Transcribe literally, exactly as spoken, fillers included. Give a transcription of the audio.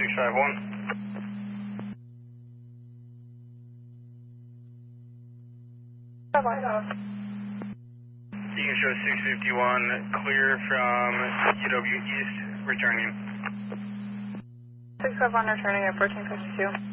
five one. You can show six fifty-one, clear from U W East, returning. six five one returning at fourteen fifty-two.